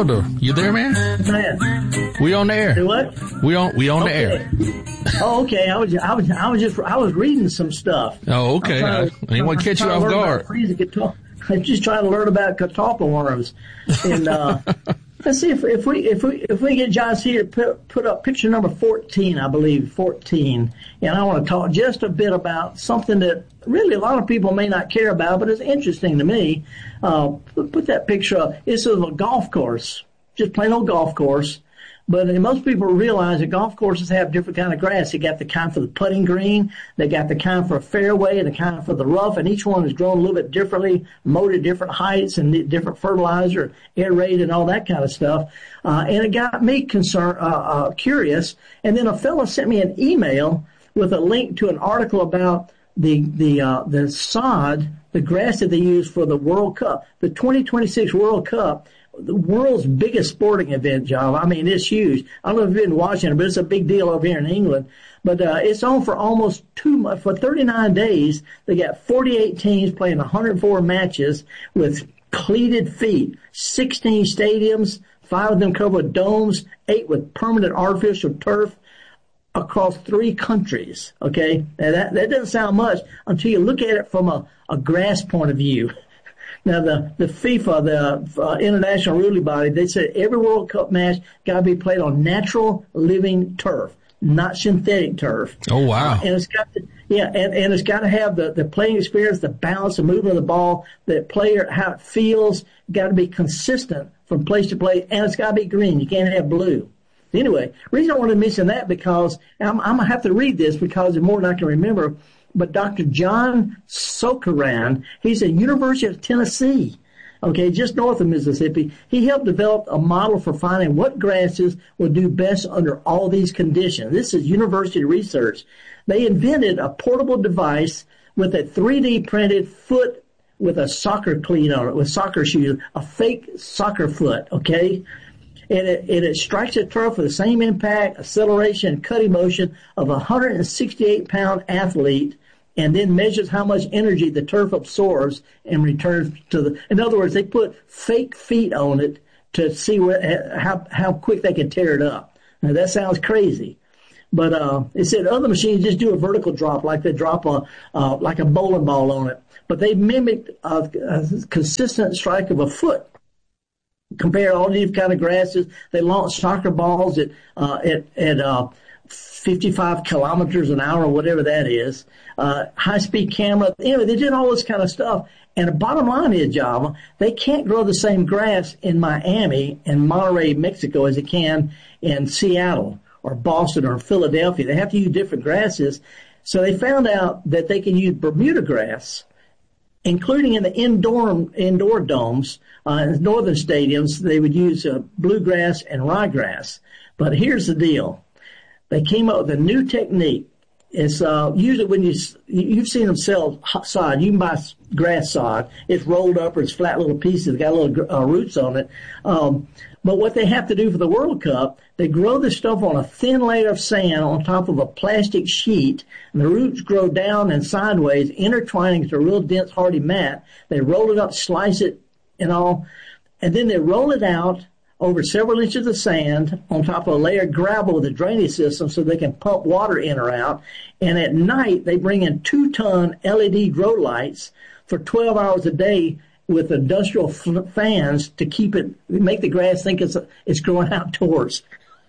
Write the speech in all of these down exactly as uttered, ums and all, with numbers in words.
Elder, you there, man? Man. We on the air. Do what? We on we on okay. the air. Oh, okay. I was I was I was just I was reading some stuff. Oh, okay. I, to, I didn't want to catch you off guard. I'm just trying to learn about catalpa worms. And uh, let's see if if we if we if we get Josh here to put put up picture number fourteen, I believe fourteen, and I want to talk just a bit about something that really a lot of people may not care about, but it's interesting to me. Uh, put, put that picture up. This is a golf course, just plain old golf course. But most people realize that golf courses have different kind of grass. They got the kind for the putting green, they got the kind for a fairway, the kind for the rough, and each one is grown a little bit differently, mowed at different heights and different fertilizer, air raid, and all that kind of stuff. Uh, and it got me concerned, uh, uh, curious. And then a fellow sent me an email with a link to an article about the the uh, the sod, the grass that they use for the World Cup, the twenty twenty-six World Cup. The world's biggest sporting event, John. I mean, it's huge. I don't know if you've been watching it, but it's a big deal over here in England. But uh, it's on for almost two months. For thirty-nine days, they got forty-eight teams playing one hundred four matches with cleated feet, sixteen stadiums, five of them covered with domes, eight with permanent artificial turf across three countries. Okay? Now, that, that doesn't sound much until you look at it from a, a grass point of view. Now, the, the FIFA, the uh, international ruling body, they said every World Cup match got to be played on natural living turf, not synthetic turf. Oh, wow. Uh, and it's got to, yeah, and, and it's got to have the, the playing experience, the balance, the movement of the ball, the player, how it feels, got to be consistent from place to place, and it's got to be green. You can't have blue. Anyway, the reason I want to mention that because I'm, I'm going to have to read this because it's more than I can remember. But Doctor John Sokaran, he's at University of Tennessee, okay, just north of Mississippi. He helped develop a model for finding what grasses would do best under all these conditions. This is university research. They invented a portable device with a three D printed foot with a soccer cleat on it, with soccer shoes, a fake soccer foot, okay? And it, and it strikes the turf with the same impact, acceleration, and cutting motion of a one hundred sixty-eight pound athlete, and then measures how much energy the turf absorbs and returns to the. In other words, they put fake feet on it to see what, how how quick they can tear it up. Now that sounds crazy, but uh, it said other machines just do a vertical drop, like they drop a uh, like a bowling ball on it, but they mimicked a, a consistent strike of a foot. Compare all these kind of grasses. They launch soccer balls at uh, at at uh, fifty-five kilometers an hour, or whatever that is. Uh, high-speed camera. Anyway, they did all this kind of stuff. And the bottom line is, Java, they can't grow the same grass in Miami and Monterrey, Mexico, as they can in Seattle or Boston or Philadelphia. They have to use different grasses. So they found out that they can use Bermuda grass, including in the indoor indoor domes, uh, in northern stadiums, they would use uh, bluegrass and ryegrass. But here's the deal. They came up with a new technique. It's uh, usually when you, you've seen them sell sod. You can buy grass sod. It's rolled up or it's flat little pieces. Got little uh, roots on it. Um, but what they have to do for the World Cup, they grow this stuff on a thin layer of sand on top of a plastic sheet, and the roots grow down and sideways, intertwining into a real dense, hardy mat. They roll it up, slice it, and all, and then they roll it out over several inches of sand on top of a layer of gravel with a drainage system so they can pump water in or out. And at night, they bring in two-ton L E D grow lights for twelve hours a day with industrial f- fans to keep it, make the grass think it's it's growing outdoors.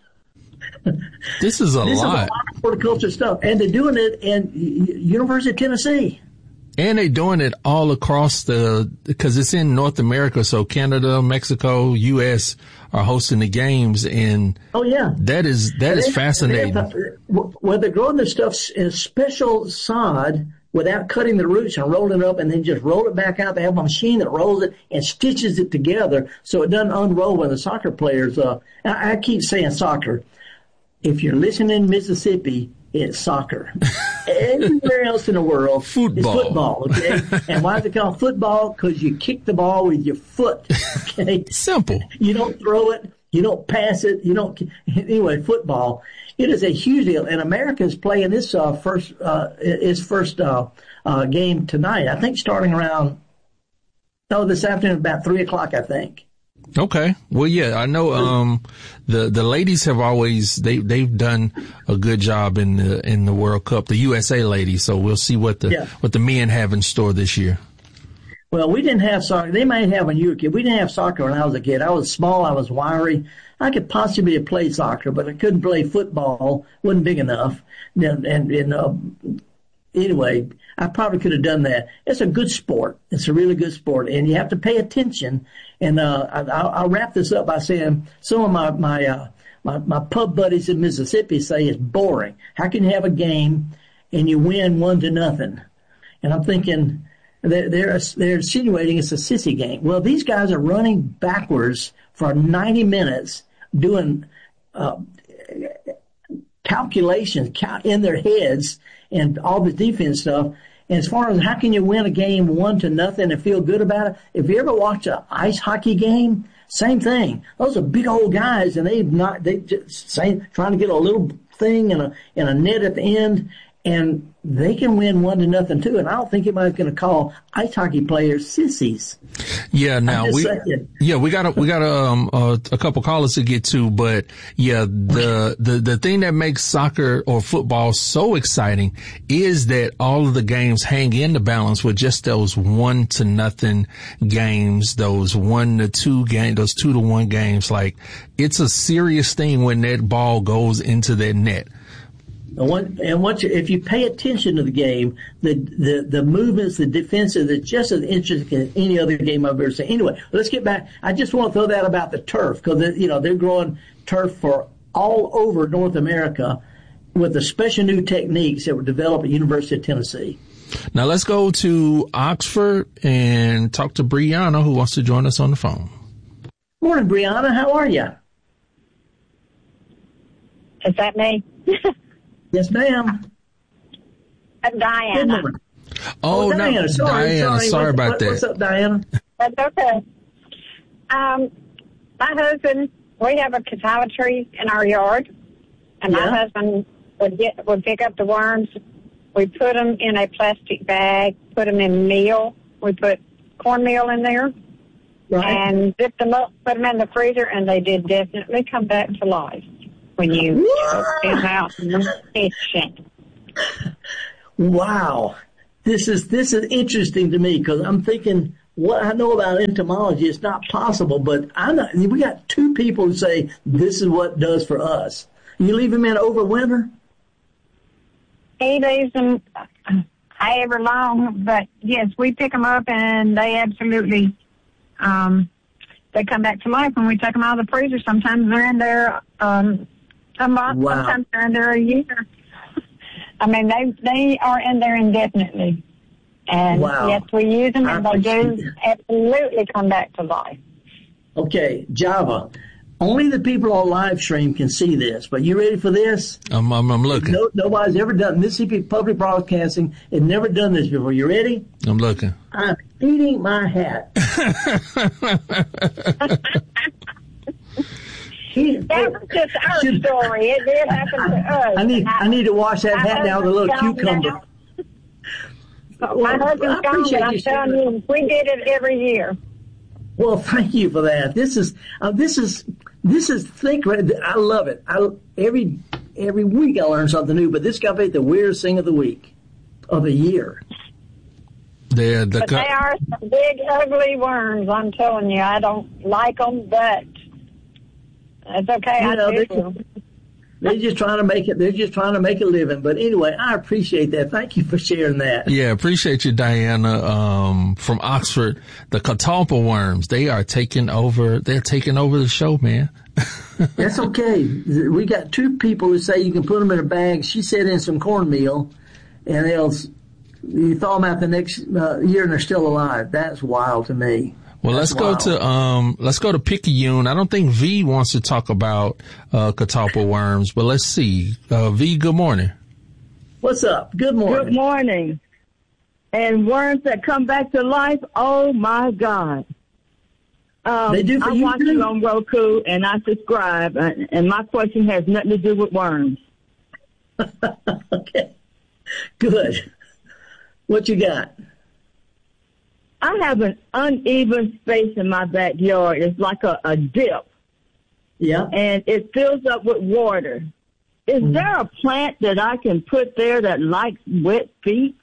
This is a this lot. This is a lot of horticulture stuff. And they're doing it in University of Tennessee. And they're doing it all across the, because it's in North America, so Canada, Mexico, U S are hosting the games, and oh yeah, that is that is they, fascinating. They well, they're growing this stuff in special sod without cutting the roots and rolling it up, and then just roll it back out. They have a machine that rolls it and stitches it together so it doesn't unroll when the soccer players. Uh, I, I keep saying soccer. If you're listening in Mississippi, it's soccer. Everywhere else in the world, football. It's football, okay? And why is it called football? Because you kick the ball with your foot, okay? Simple. You don't throw it. You don't pass it. You don't. Anyway, football. It is a huge deal. And America is playing this uh, first, uh, its first uh, uh, game tonight. I think starting around, no, this afternoon about three o'clock, I think. Okay. Well, yeah, I know, um, the, the ladies have always, they, they've done a good job in the, in the World Cup, the U S A ladies. So we'll see what the, yeah. what the men have in store this year. Well, we didn't have soccer. They might have when you were a kid. We didn't have soccer when I was a kid. I was small. I was wiry. I could possibly have played soccer, but I couldn't play football. Wasn't big enough. And, and, and uh, anyway, I probably could have done that. It's a good sport. It's a really good sport, and you have to pay attention. And uh, I, I'll, I'll wrap this up by saying some of my my, uh, my my pub buddies in Mississippi say it's boring. How can you have a game and you win one to nothing? And I'm thinking they're they're, they're insinuating it's a sissy game. Well, these guys are running backwards for ninety minutes, doing uh, calculations in their heads and all the defense stuff. And as far as how can you win a game one to nothing and feel good about it? If you ever watch an ice hockey game, same thing. Those are big old guys, and they've not they just same, trying to get a little thing and a and a net at the end, and they can win one to nothing too. And I don't think anybody's going to call ice hockey players sissies. Yeah, now we saying. yeah we got a, we got a, um, a, a couple callers to get to, but yeah, the the the thing that makes soccer or football so exciting is that all of the games hang in the balance with just those one to nothing games, those one to two games, those two to one games. Like, it's a serious thing when that ball goes into that net. And, one, and once you, if you pay attention to the game, the, the, the movements, the defensive, it's just as interesting as any other game I've ever seen. Anyway, let's get back. I just want to throw that about the turf, because, you know, they're growing turf for all over North America with the special new techniques that were developed at University of Tennessee. Now let's go to Oxford and talk to Brianna, who wants to join us on the phone. Morning, Brianna. How are you? Is that me? Yes, ma'am. I'm Diana. Oh, oh Diana. No, sorry, Diana. Sorry, sorry about what, that. What's up, Diana? That's okay. Um, my husband, we have a cassava tree in our yard, and yeah. my husband would get would pick up the worms. We put them in a plastic bag, put them in meal. We put cornmeal in there, right. and zip them up, put them in the freezer, and they did definitely come back to life. When you came out in the kitchen. Wow. This is, this is interesting to me, because I'm thinking what I know about entomology is not possible, but I know, we got two people who say this is what it does for us. You leave them in over winter? He leaves them however long, but yes, we pick them up and they absolutely, um, they come back to life when we take them out of the freezer. Sometimes they're in there, um, a month, wow. sometimes they're in there a year. I mean, they they are in there indefinitely. And wow. yes, we use them, and they do absolutely come back to life. Okay, Java. Only the people on live stream can see this, but you ready for this? I'm, I'm, I'm looking. No, nobody's ever done, Mississippi Public Broadcasting has never done this before. You ready? I'm looking. I'm eating my hat. He, that was just our should, story. It did happen to us. I need, I need to wash that hat down with a little cucumber. Well, my husband's gone, but I'm telling you, we did it every year. Well, thank you for that. This is, uh, this is, this is, think, I love it. I, every, every week I learn something new, but this got to be the weirdest thing of the week, of the year. They're the but co- they are some big, ugly worms, I'm telling you. I don't like them, but it's okay. You I know, do. They're, they're just trying to make it. They're just trying to make a living. But anyway, I appreciate that. Thank you for sharing that. Yeah, appreciate you, Diana. Um, from Oxford, the catalpa worms. They are taking over. They're taking over the show, man. That's okay. We got two people who say you can put them in a bag. She said in some cornmeal, and they'll you thaw them out the next uh, year, and they're still alive. That's wild to me. Well, That's let's go wild. to, um, let's go to Picayune. I don't think V wants to talk about, uh, catalpa worms, but let's see. Uh, V, good morning. What's up? Good morning. Good morning. And worms that come back to life, oh my God. Um, they do for I you watch too. you on Roku and I subscribe, and, and my question has nothing to do with worms. Okay. Good. What you got? I have an uneven space in my backyard. It's like a, a dip. Yeah. And it fills up with water. Is mm. there a plant that I can put there that likes wet feet?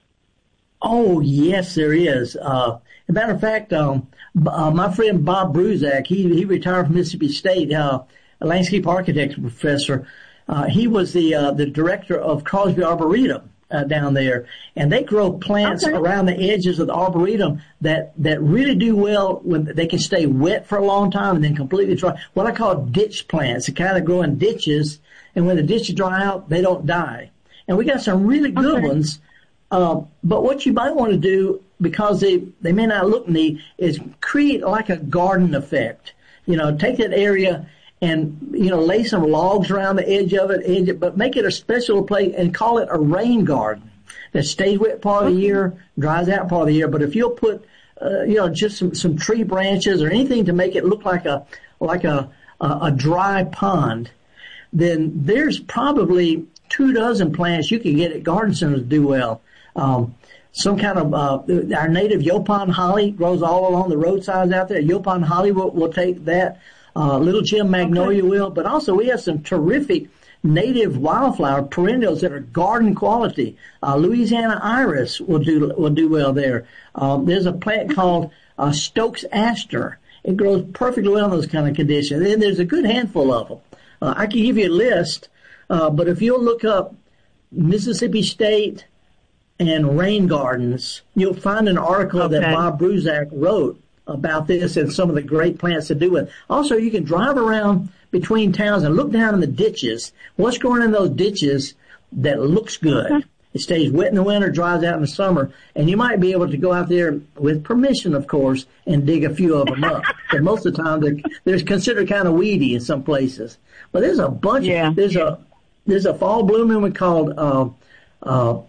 Oh, yes, there is. Uh, as a matter of fact, um, uh, my friend Bob Bruzak, he, he retired from Mississippi State, uh, a landscape architecture professor. Uh, he was the, uh, the director of Crosby Arboretum. Uh, down there, and they grow plants okay. around the edges of the arboretum that, that really do well when they can stay wet for a long time and then completely dry. What I call ditch plants. They kind of grow in ditches, and when the ditches dry out, they don't die. And we got some really good okay. ones. Uh, but what you might want to do, because they, they may not look neat, is create like a garden effect. You know, take that area and, you know, lay some logs around the edge of it, edge it, but make it a special place and call it a rain garden that stays wet part of the year, dries out part of the year. But if you'll put, uh, you know, just some, some tree branches or anything to make it look like a, like a, a, a dry pond, then there's probably two dozen plants you can get at garden centers to do well. Um, some kind of, uh, our native Yaupon holly grows all along the roadsides out there. Yaupon holly will, will take that. Uh, Little Jim Magnolia okay. will, but also we have some terrific native wildflower perennials that are garden quality. Uh, Louisiana iris will do will do well there. Um, there's a plant called uh, Stokes aster. It grows perfectly well in those kind of conditions. And there's a good handful of them. Uh, I can give you a list, uh, but if you'll look up Mississippi State and rain gardens, you'll find an article okay. that Bob Bruzak wrote about this and some of the great plants to do with. Also, you can drive around between towns and look down in the ditches. What's growing in those ditches that looks good? Okay. It stays wet in the winter, dries out in the summer, and you might be able to go out there with permission, of course, and dig a few of them up. But most of the time, they're, they're considered kind of weedy in some places. But there's a bunch. Yeah. Of, there's a there's a fall blooming one called. Uh, uh,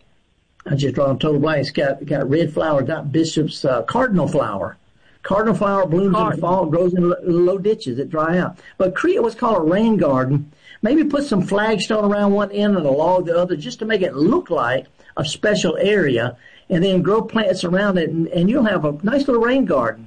I just draw a total blank. It's got got red flower, not Bishop's uh, cardinal flower. Cardinal flower blooms Cardinal. in the fall, grows in low ditches that dry out. But create what's called a rain garden. Maybe put some flagstone around one end and a log the other just to make it look like a special area, and then grow plants around it, and, and you'll have a nice little rain garden.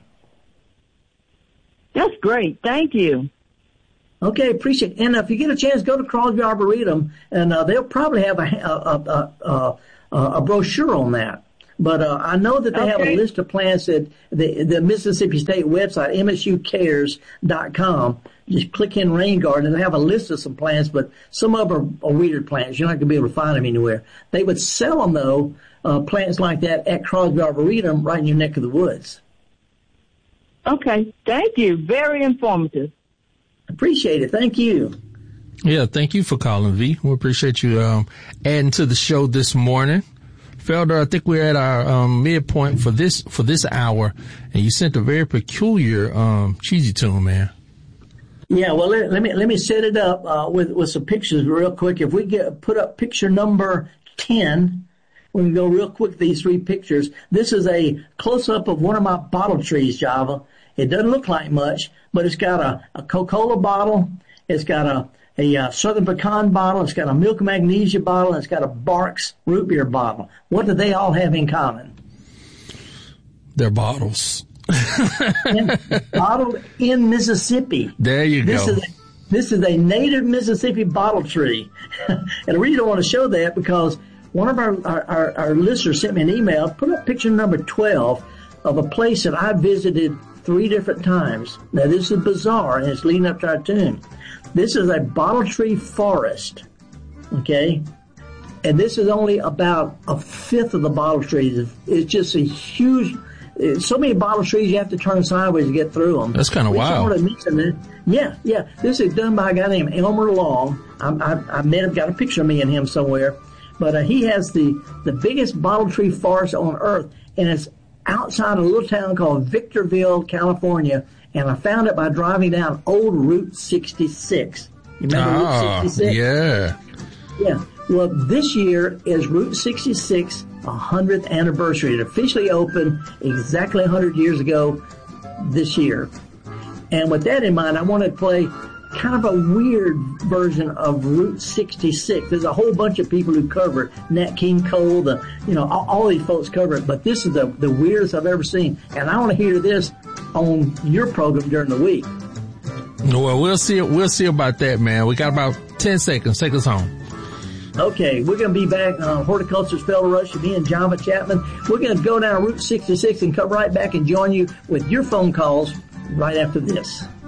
That's great. Thank you. Okay, appreciate it. And if you get a chance, go to Crosby Arboretum, and uh, they'll probably have a, a, a, a, a brochure on that. But uh, I know that they okay. have a list of plants at the, the Mississippi State website, M S U cares dot com. Just click in rain garden, and they have a list of some plants, but some of them are, are weird plants. You're not going to be able to find them anywhere. They would sell them, though, uh, plants like that at Crosby Arboretum right in your neck of the woods. Okay. Thank you. Very informative. Appreciate it. Thank you. Yeah, thank you for calling, V. We appreciate you um, adding to the show this morning. Felder, I think we're at our um, midpoint for this for this hour, and you sent a very peculiar um, cheesy tune, man. Yeah, well, let, let me let me set it up uh, with with some pictures real quick. If we get put up picture number ten, we can go real quick. These three pictures. This is a close up of one of my bottle trees, Java. It doesn't look like much, but it's got a, a Coca-Cola bottle. It's got a a uh, Southern Pecan bottle, it's got a Milk Magnesia bottle, and it's got a Barks root beer bottle. What do they all have in common? They're bottles. Bottled in Mississippi. There you this go. Is a, this is a native Mississippi bottle tree. And I really don't want to show that because one of our, our, our, our listeners sent me an email, put up picture number twelve of a place that I visited three different times. Now, this is bizarre, and it's leading up to our tune. This is a bottle tree forest, okay? And this is only about a fifth of the bottle trees. It's just a huge, so many bottle trees you have to turn sideways to get through them. That's kind of wild. Yeah, yeah. This is done by a guy named Elmer Long. I, I, I met him, got a picture of me and him somewhere. But uh, he has the, the biggest bottle tree forest on earth, and it's outside a little town called Victorville, California. And I found it by driving down old Route sixty-six. You remember ah, Route sixty-six? Yeah. Yeah. Well, this year is Route sixty-six, one hundredth anniversary. It officially opened exactly one hundred years ago this year. And with that in mind, I want to play kind of a weird version of Route sixty-six. There's a whole bunch of people who cover it. Nat King Cole, the, you know, all, all these folks cover it. But this is the, the weirdest I've ever seen. And I want to hear this on your program during the week. Well, we'll see. We'll see about that, man. We got about ten seconds. Take us home. Okay, we're going to be back on Horticulture Spell Rush, me and Java Chapman. We're going to go down Route sixty-six and come right back and join you with your phone calls right after this.